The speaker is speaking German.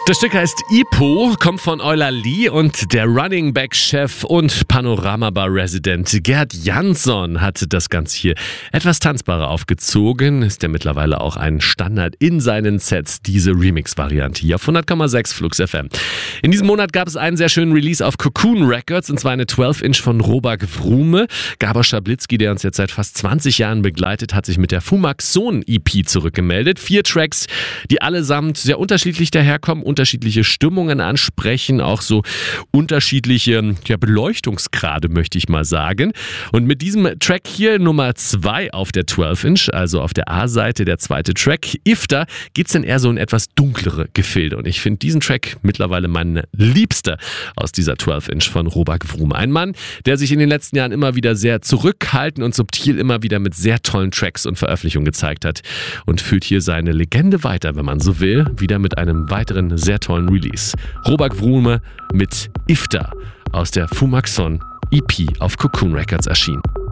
Das Stück heißt Ipo, kommt von Eulalie und der Running Back-Chef und Panorama-Bar-Resident Gerd Jansson hat das Ganze hier etwas tanzbarer aufgezogen. Ist ja mittlerweile auch ein Standard in seinen Sets, diese Remix-Variante hier auf 100,6 Flux FM. In diesem Monat gab es einen sehr schönen Release auf Cocoon Records, und zwar eine 12-Inch von Robak Vrume. Gabor Schablitzky, der uns jetzt seit fast 20 Jahren begleitet, hat sich mit der Fumaxon EP zurückgemeldet. 4 Tracks, die allesamt sehr unterschiedlich daherkommen, unterschiedliche Stimmungen ansprechen, auch so unterschiedliche Beleuchtungsgrade, möchte ich mal sagen. Und mit diesem Track hier, Nummer 2 auf der 12-Inch, also auf der A-Seite, der zweite Track, Iftar, geht es dann eher so in etwas dunklere Gefilde. Und ich finde diesen Track mittlerweile mein liebster aus dieser 12-Inch von Robak Vrume. Ein Mann, der sich in den letzten Jahren immer wieder sehr zurückhaltend und subtil immer wieder mit sehr tollen Tracks und Veröffentlichungen gezeigt hat und führt hier seine Legende weiter, wenn man so will, wieder mit einem weiteren sehr tollen Release. Robak Vrume mit Iftar aus der Fumaxon EP auf Cocoon Records erschienen.